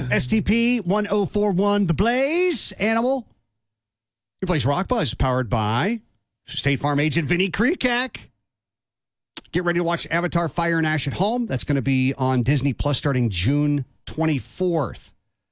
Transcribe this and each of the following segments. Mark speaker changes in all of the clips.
Speaker 1: STP 1041, The Blaze, Animal. Your Blaze Rock Buzz, powered by State Farm agent Vinny Krekak. Get ready to watch Avatar Fire and Ash at Home. That's going to be on Disney Plus starting June 24th.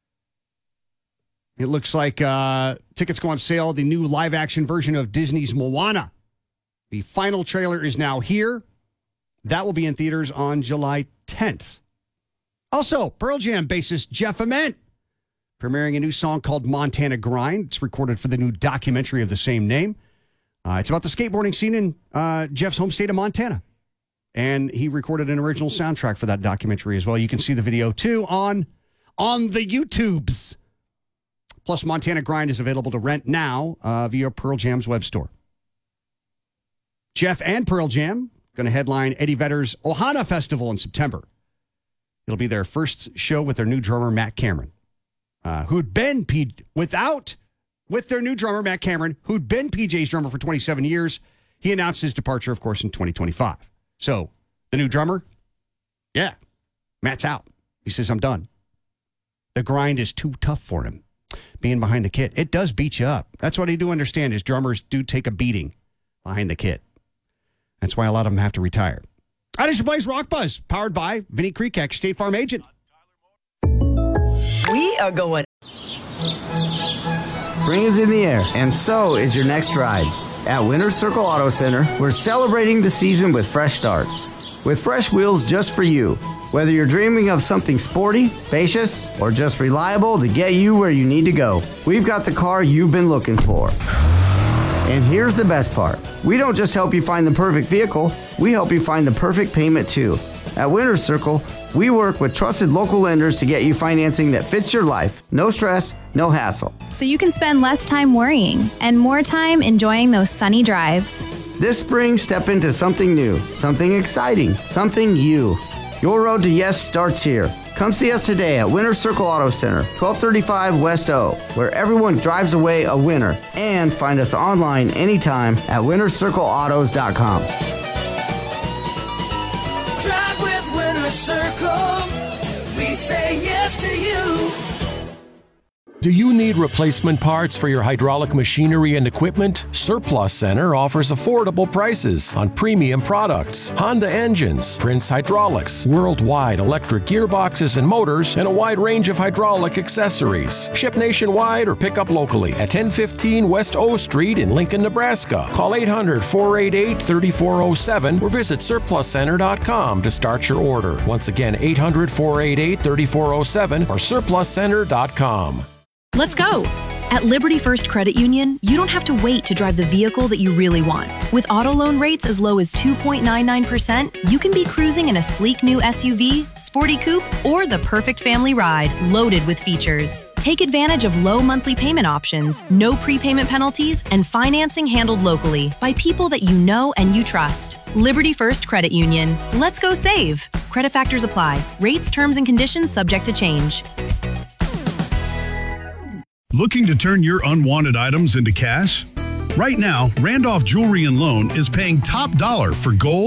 Speaker 1: It looks like tickets go on sale. The new live-action version of Disney's Moana. The final trailer is now here. That will be in theaters on July 10th. Also, Pearl Jam bassist Jeff Ament premiering a new song called Montana Grind. It's recorded for the new documentary of the same name. It's about the skateboarding scene in Jeff's home state of Montana. And he recorded an original soundtrack for that documentary as well. You can see the video, too, on the YouTubes. Plus, Montana Grind is available to rent now via Pearl Jam's web store. Jeff and Pearl Jam going to headline Eddie Vedder's Ohana Festival in September. It'll be their first show with their new drummer, Matt Cameron, with their new drummer, Matt Cameron, who'd been PJ's drummer for 27 years. He announced his departure, of course, in 2025. So, the new drummer, yeah, Matt's out. He says, I'm done. The grind is too tough for him. Being behind the kit, it does beat you up. That's what I do understand is drummers do take a beating behind the kit. That's why a lot of them have to retire. That is your Blaze Rock Buzz, powered by Vinny Krekak, State Farm agent.
Speaker 2: We are going.
Speaker 3: Spring is in the air, and so is your next ride. At Winter Circle Auto Center, we're celebrating the season with fresh starts. With fresh wheels just for you. Whether you're dreaming of something sporty, spacious, or just reliable to get you where you need to go, we've got the car you've been looking for. And here's the best part. We don't just help you find the perfect vehicle, we help you find the perfect payment too. At Winter Circle, we work with trusted local lenders to get you financing that fits your life. No stress, no hassle.
Speaker 4: So you can spend less time worrying and more time enjoying those sunny drives.
Speaker 3: This spring, step into something new, something exciting, something you. Your road to yes starts here. Come see us today at Winter Circle Auto Center, 1235 West O, where everyone drives away a winner. And find us online anytime at wintercircleautos.com.
Speaker 5: Drive with Winter Circle. We say yes to you.
Speaker 6: Do you need replacement parts for your hydraulic machinery and equipment? Surplus Center offers affordable prices on premium products, Honda engines, Prince Hydraulics, worldwide electric gearboxes and motors, and a wide range of hydraulic accessories. Ship nationwide or pick up locally at 1015 West O Street in Lincoln, Nebraska. Call 800-488-3407 or visit surpluscenter.com to start your order. Once again, 800-488-3407 or surpluscenter.com.
Speaker 7: Let's go! At Liberty First Credit Union, you don't have to wait to drive the vehicle that you really want. With auto loan rates as low as 2.99%, you can be cruising in a sleek new SUV, sporty coupe, or the perfect family ride loaded with features. Take advantage of low monthly payment options, no prepayment penalties, and financing handled locally by people that you know and you trust. Liberty First Credit Union. Let's go save! Credit factors apply. Rates, terms, and conditions subject to change.
Speaker 8: Looking to turn your unwanted items into cash? Right now, Randolph Jewelry and Loan is paying top dollar for gold,